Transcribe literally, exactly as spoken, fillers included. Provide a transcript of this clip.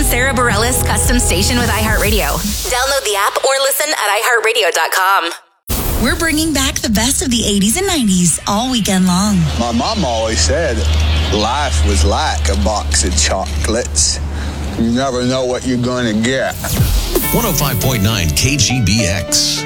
Sarah Bareilles custom station with iHeartRadio. Download the app or listen at i heart radio dot com. We're bringing back the best of the eighties and nineties all weekend long. My mom always said life was like a box of chocolates. You never know what you're going to get. one oh five point nine K G B X.